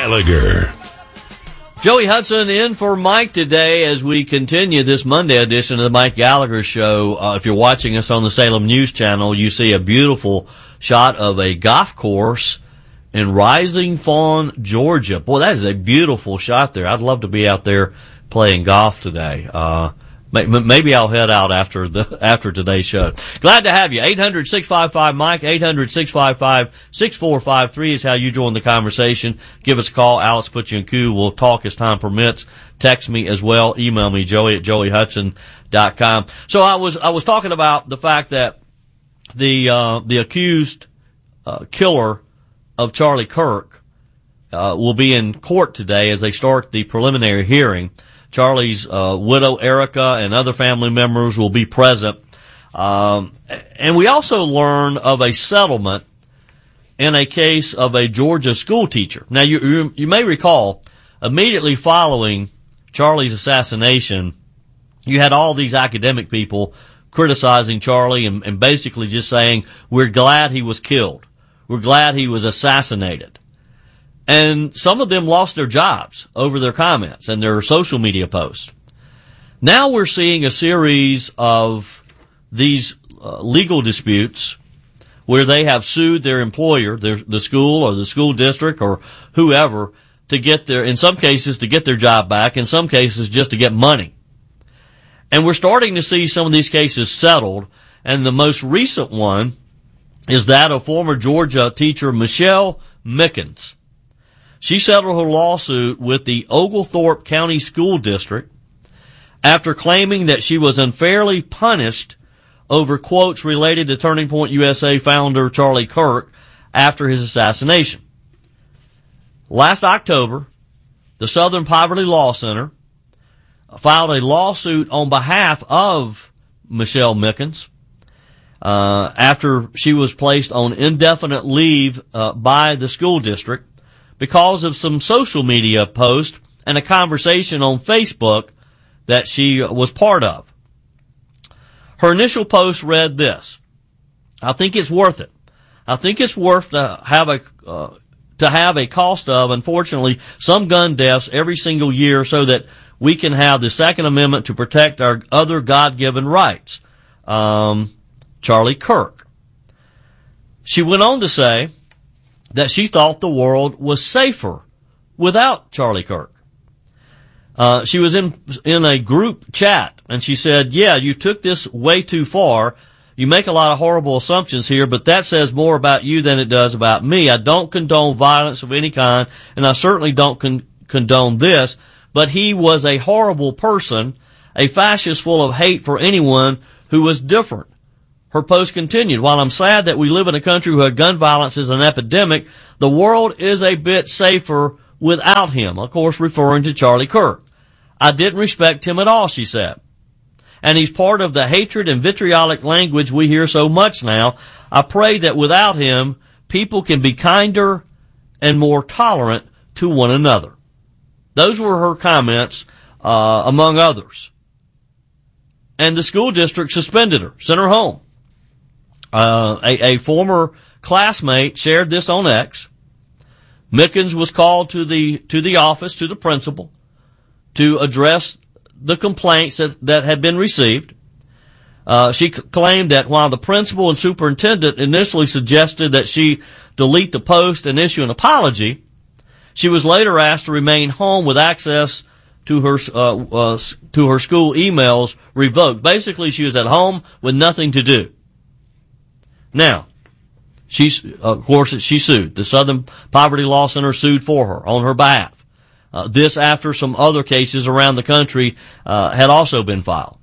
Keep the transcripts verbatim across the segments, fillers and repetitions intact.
Gallagher. Joey Hudson in for Mike today as we continue this Monday edition of the Mike Gallagher Show. Uh, if you're watching us on the Salem News Channel, you see a beautiful shot of a golf course in Rising Fawn, Georgia. Boy, that is a beautiful shot there. I'd love to be out there playing golf today. Uh, maybe I'll head out after the, after today's show. Glad to have you. eight hundred, six five five, Mike, eight hundred, six five five, six four five three is how you join the conversation. Give us a call. Alex puts you in queue. We'll talk as time permits. Text me as well. Email me, Joey at joey hudson dot com. So I was, I was talking about the fact that the, uh, the accused, uh, killer of Charlie Kirk, uh, will be in court today as they start the preliminary hearing. Charlie's uh, widow, Erica, and other family members will be present. Um, and we also learn of a settlement in a case of a Georgia school teacher. Now, you, you, you may recall, immediately following Charlie's assassination, you had all these academic people criticizing Charlie and, and basically just saying, we're glad he was killed. We're glad he was assassinated. And some of them lost their jobs over their comments and their social media posts. Now we're seeing a series of these uh, legal disputes where they have sued their employer, their, the school or the school district or whoever, to get their, in some cases, to get their job back, in some cases just to get money. And we're starting to see some of these cases settled, and the most recent one is that of former Georgia teacher Michelle Mickens. She settled her lawsuit with the Oglethorpe County School District after claiming that she was unfairly punished over quotes related to Turning Point U S A founder Charlie Kirk after his assassination. Last October, the Southern Poverty Law Center filed a lawsuit on behalf of Michelle Mickens uh, after she was placed on indefinite leave uh, by the school district because of some social media posts and a conversation on Facebook that she was part of. Her initial post read this: I think it's worth it. I think it's worth to have a, uh, to have a cost of, unfortunately, some gun deaths every single year so that we can have the Second Amendment to protect our other God-given rights. Um, Charlie Kirk. She went on to say that she thought the world was safer without Charlie Kirk. Uh, she was in, in a group chat and she said, yeah, you took this way too far. You make a lot of horrible assumptions here, but that says more about you than it does about me. I don't condone violence of any kind, and I certainly don't con- condone this, but he was a horrible person, a fascist full of hate for anyone who was different. Her post continued, while I'm sad that we live in a country where gun violence is an epidemic, the world is a bit safer without him, of course referring to Charlie Kirk. I didn't respect him at all, she said. And he's part of the hatred and vitriolic language we hear so much now. I pray that without him, people can be kinder and more tolerant to one another. Those were her comments, uh, among others. And the school district suspended her, sent her home. Uh, a, a former classmate shared this on X. Mickens was called to the, to the office, to the principal, to address the complaints that, that had been received. Uh, she c- claimed that while the principal and superintendent initially suggested that she delete the post and issue an apology, she was later asked to remain home with access to her, uh, uh, to her school emails revoked. Basically, she was at home with nothing to do. Now, she's, of course, she sued. The Southern Poverty Law Center sued for her on her behalf. Uh, this after some other cases around the country uh, had also been filed.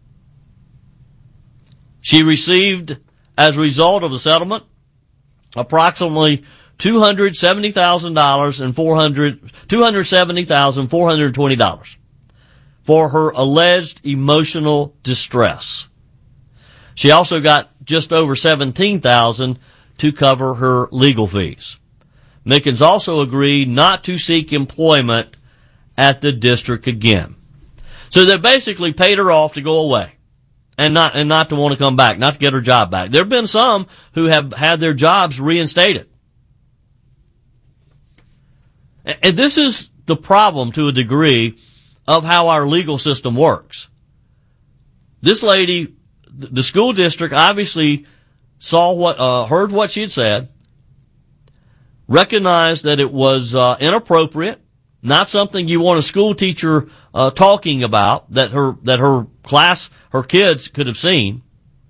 She received, as a result of the settlement, approximately two hundred seventy thousand dollars and four hundred, two hundred seventy thousand four hundred twenty dollars for her alleged emotional distress. She also got just over seventeen thousand dollars to cover her legal fees. Mickens also agreed not to seek employment at the district again. So they basically paid her off to go away and not, and not to want to come back, not to get her job back. There have been some who have had their jobs reinstated. And this is the problem to a degree of how our legal system works. This lady, the school district obviously saw what, uh, heard what she had said, recognized that it was, uh, inappropriate, not something you want a school teacher, uh, talking about, that her, that her class, her kids could have seen.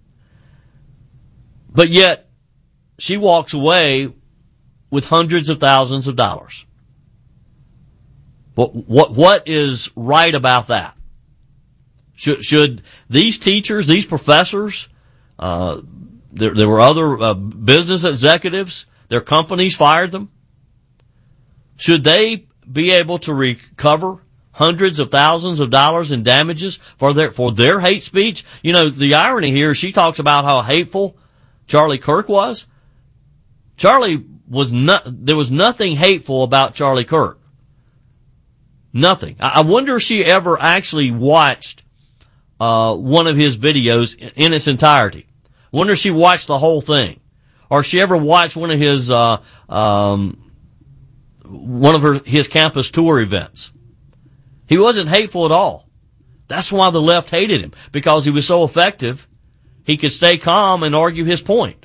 But yet, she walks away with hundreds of thousands of dollars. What, what, what is right about that? Should, should these teachers, these professors, uh, there, there were other uh, business executives, their companies fired them. Should they be able to recover hundreds of thousands of dollars in damages for their, for their hate speech? You know, the irony here, she talks about how hateful Charlie Kirk was. Charlie was not, there was nothing hateful about Charlie Kirk. Nothing. I wonder if she ever actually watched uh one of his videos in its entirety. I wonder if she watched the whole thing. Or if she ever watched one of his uh um one of her his campus tour events. He wasn't hateful at all. That's why the left hated him, because he was so effective. He could stay calm and argue his point.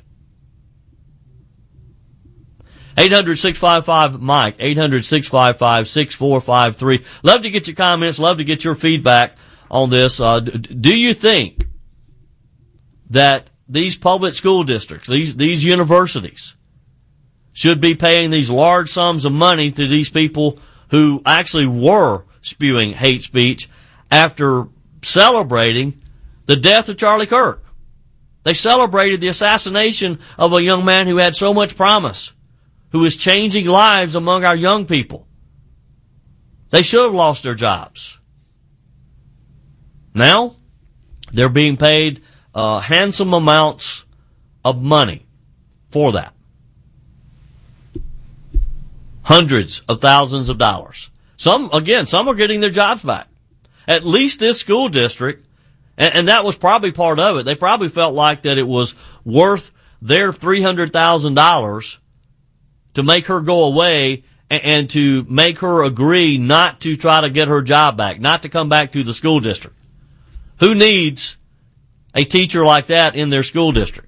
eight hundred, six five five, Mike, eight hundred, six five five, six four five three. Love to get your comments, love to get your feedback on this. Uh, do you think that these public school districts, these, these universities, should be paying these large sums of money to these people who actually were spewing hate speech after celebrating the death of Charlie Kirk? They celebrated the assassination of a young man who had so much promise, who is changing lives among our young people. They should have lost their jobs. Now, they're being paid uh, handsome amounts of money for that. Hundreds of thousands of dollars. Some, again, some are getting their jobs back. At least this school district, and, and that was probably part of it, they probably felt like that it was worth their three hundred thousand dollars to make her go away and, and to make her agree not to try to get her job back, not to come back to the school district. Who needs a teacher like that in their school district?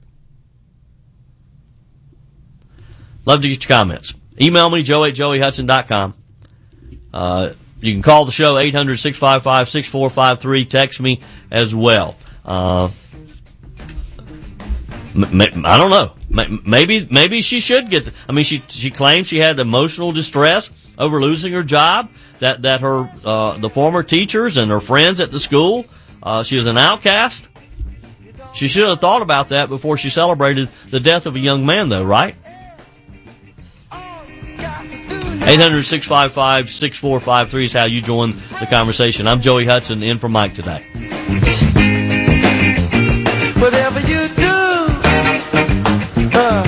Love to get your comments. Email me, joe at joey hudson dot com. Uh, you can call the show, eight hundred, six five five, six four five three. Text me as well. Uh, I don't know. Maybe, maybe she should get, the, I mean, she, she claims she had emotional distress over losing her job, that, that her, uh, the former teachers and her friends at the school, uh, she was an outcast. She should have thought about that before she celebrated the death of a young man, though, right? eight hundred, six five five, six four five three is how you join the conversation. I'm Joey Hudson, in for Mike today. Whatever you do, uh,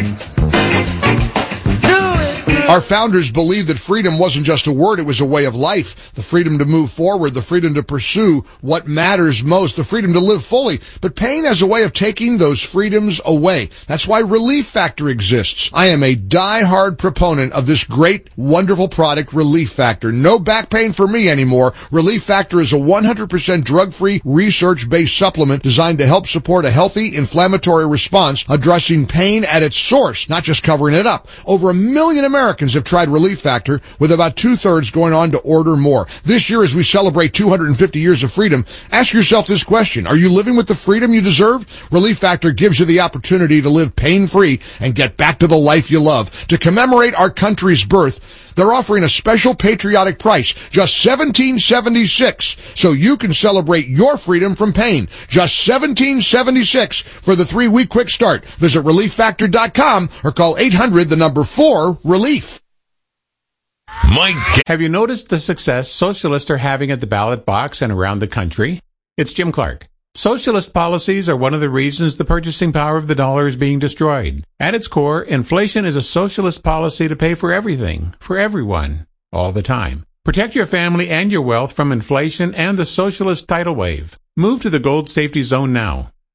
Our founders believed that freedom wasn't just a word, it was a way of life. The freedom to move forward, the freedom to pursue what matters most, the freedom to live fully. But pain has a way of taking those freedoms away. That's why Relief Factor exists. I am a die-hard proponent of this great, wonderful product, Relief Factor. No back pain for me anymore. Relief Factor is a one hundred percent drug-free, research-based supplement designed to help support a healthy inflammatory response, addressing pain at its source, not just covering it up. Over a million Americans have tried Relief Factor, with about two-thirds going on to order more. This year, as we celebrate two hundred fifty years of freedom, ask yourself this question: are you living with the freedom you deserve? Relief Factor gives you the opportunity to live pain-free and get back to the life you love. To commemorate our country's birth, they're offering a special patriotic price, just seventeen seventy-six, so you can celebrate your freedom from pain. Just seventeen seventy-six for the three-week quick start. Visit relief factor dot com or call eight hundred, the number four, relief. Mike. Have you noticed the success socialists are having at the ballot box and around the country? It's Jim Clark. Socialist policies are one of the reasons the purchasing power of the dollar is being destroyed. At its core, inflation is a socialist policy to pay for everything, for everyone, all the time. Protect your family and your wealth from inflation and the socialist tidal wave. Move to the Gold Safety Zone now.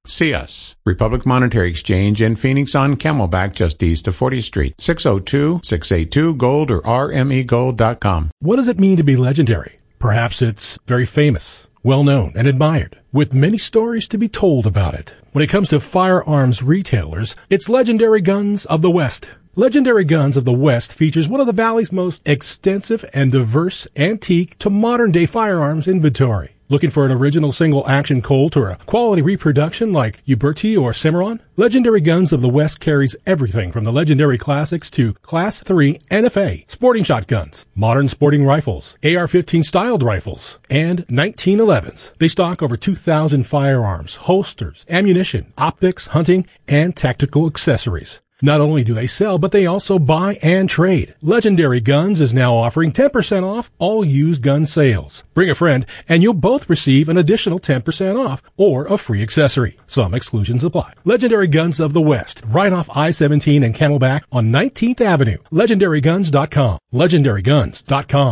See us. Republic Monetary Exchange in Phoenix on Camelback just east of fortieth Street. six oh two, six eight two, GOLD or R M E gold dot com. What does it mean to be legendary? Perhaps it's very famous, well-known, and admired, with many stories to be told about it. When it comes to firearms retailers, it's Legendary Guns of the West. Legendary Guns of the West features one of the Valley's most extensive and diverse antique to modern-day firearms inventory. Looking for an original single-action Colt or a quality reproduction like Uberti or Cimarron? Legendary Guns of the West carries everything from the legendary classics to Class three N F A, sporting shotguns, modern sporting rifles, A R fifteen styled rifles, and nineteen elevens. They stock over two thousand firearms, holsters, ammunition, optics, hunting, and tactical accessories. Not only do they sell, but they also buy and trade. Legendary Guns is now offering ten percent off all used gun sales. Bring a friend, and you'll both receive an additional ten percent off or a free accessory. Some exclusions apply. Legendary Guns of the West, right off I seventeen and Camelback on nineteenth Avenue. Legendary Guns dot com. Legendary Guns dot com.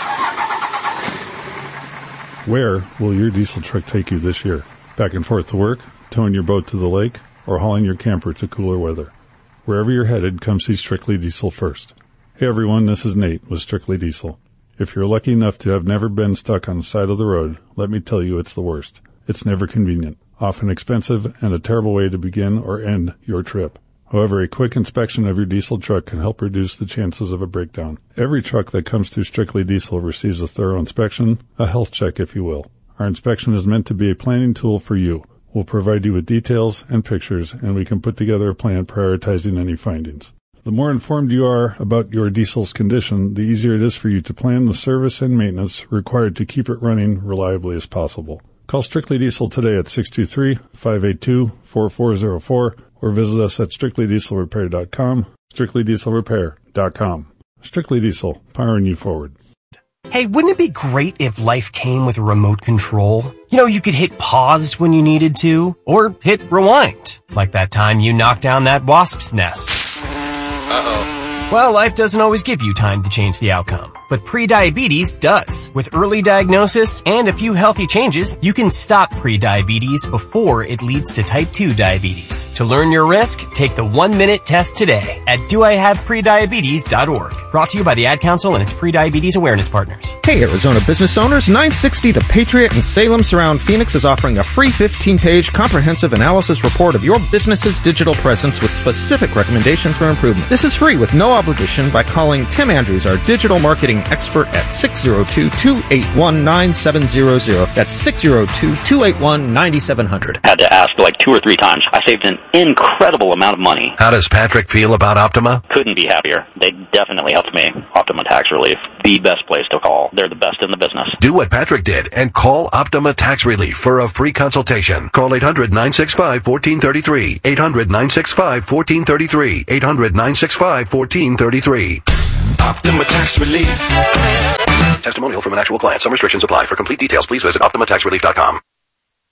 Where will your diesel truck take you this year? Back and forth to work, towing your boat to the lake, or hauling your camper to cooler weather? Wherever you're headed, come see Strictly Diesel first. Hey everyone, this is Nate with Strictly Diesel. If you're lucky enough to have never been stuck on the side of the road, let me tell you it's the worst. It's never convenient, often expensive, and a terrible way to begin or end your trip. However, a quick inspection of your diesel truck can help reduce the chances of a breakdown. Every truck that comes through Strictly Diesel receives a thorough inspection, a health check if you will. Our inspection is meant to be a planning tool for you. We'll provide you with details and pictures, and we can put together a plan prioritizing any findings. The more informed you are about your diesel's condition, the easier it is for you to plan the service and maintenance required to keep it running reliably as possible. Call Strictly Diesel today at six two three, five eight two, four four zero four or visit us at strictly diesel repair dot com, strictly diesel repair dot com. Strictly Diesel, powering you forward. Hey, wouldn't it be great if life came with a remote control? You know, you could hit pause when you needed to, or hit rewind, like that time you knocked down that wasp's nest. Uh-oh. Well, life doesn't always give you time to change the outcome, but prediabetes does. With early diagnosis and a few healthy changes, you can stop prediabetes before it leads to type two diabetes. To learn your risk, take the one-minute test today at do I have prediabetes dot org. Brought to you by the Ad Council and its prediabetes awareness partners. Hey, Arizona business owners, nine sixty The Patriot in Salem Surround Phoenix is offering a free fifteen-page comprehensive analysis report of your business's digital presence with specific recommendations for improvement. This is free with no obligation by calling Tim Andrews, our digital marketing expert, at six oh two, two eight one, nine seven zero zero. That's six oh two, two eight one, nine seven zero zero. Had to ask like two or three times. I saved an incredible amount of money. How does Patrick feel about Optima? Couldn't be happier. They definitely helped me. Optima Tax Relief, the best place to call. They're the best in the business. Do what Patrick did and call Optima Tax Relief for a free consultation. Call eight hundred, nine six five, one four three three. eight hundred, nine six five, one four three three. eight hundred, nine six five, one four three three. Optima Tax Relief. Testimonial from an actual client. Some restrictions apply. For complete details, please visit optima tax relief dot com.